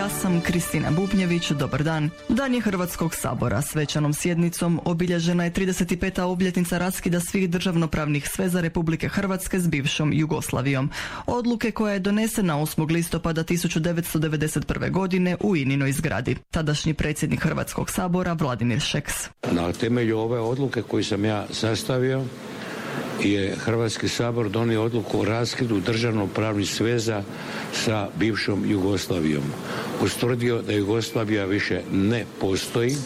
ja sam Kristina Bubnjević, dobar dan. Dan je Hrvatskog sabora. Svečanom sjednicom obilježena je 35. obljetnica raskida svih državnopravnih sveza Republike Hrvatske s bivšom Jugoslavijom. Odluke koja je donesena 8. listopada 1991. godine u Ininoj zgradi. Tadašnji predsjednik Hrvatskog sabora Vladimir Šeks. Na temelju ove odluke koju sam ja sastavio je Hrvatski sabor donio odluku o raskidu državnopravnih sveza sa bivšom Jugoslavijom. Ustvrdio da Jugoslavija više ne postoji,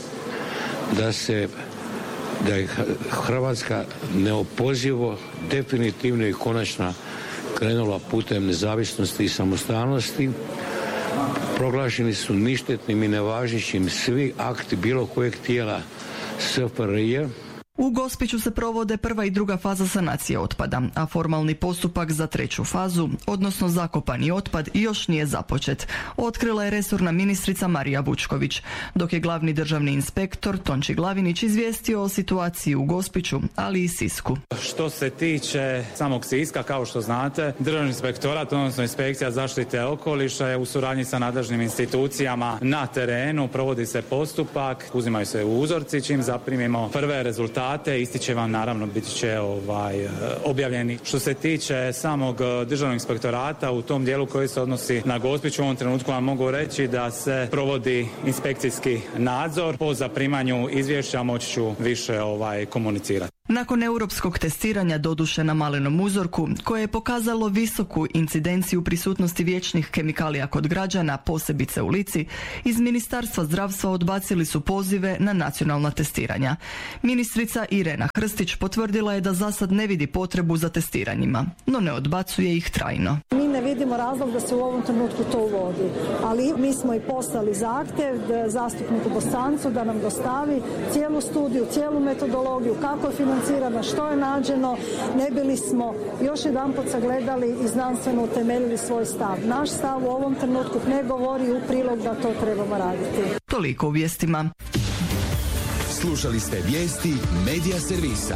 da je Hrvatska neopozivo, definitivno i konačno krenula putem nezavisnosti i samostalnosti. Proglašeni su ništetnim i nevažećim svi akti bilo kojeg tijela SFRJ. U Gospiću se provode prva i druga faza sanacije otpada, a formalni postupak za treću fazu, odnosno zakopani otpad, još nije započet. Otkrila je resorna ministrica Marija Vučković, dok je glavni državni inspektor Tonči Glavinić izvijestio o situaciji u Gospiću, ali i Sisku. Što se tiče samog Siska, kao što znate, Državni inspektorat, odnosno Inspekcija zaštite okoliša je u suradnji sa nadležnim institucijama na terenu, provodi se postupak, uzimaju se uzorci, čim zaprimimo prve rezultate, ističe vam, naravno, biti će objavljeni. Što se tiče samog Državnog inspektorata, u tom dijelu koji se odnosi na Gospić, u ovom trenutku vam mogu reći da se provodi inspekcijski nadzor. Po zaprimanju izvješća moći ću više komunicirati. Nakon europskog testiranja, doduše na malenom uzorku, koje je pokazalo visoku incidenciju prisutnosti vječnih kemikalija kod građana, posebice u Lici, iz Ministarstva zdravstva odbacili su pozive na nacionalna testiranja. Ministrica Irena Hrstić potvrdila je da za sad ne vidi potrebu za testiranjima, no ne odbacuje ih trajno. Mi ne vidimo razlog da se u ovom trenutku to uvodi, ali mi smo i poslali zahtjev zastupniku Bosancu da nam dostavi cijelu studiju, cijelu metodologiju, kako je financirana, što je nađeno, ne bili smo još jedanput sagledali i znanstveno utemeljili svoj stav. Naš stav u ovom trenutku ne govori u prilog da to trebamo raditi. Toliko u vijestima. Slušali ste vijesti Medija servisa.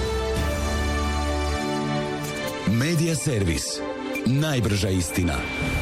Medija servis. Najbrža istina.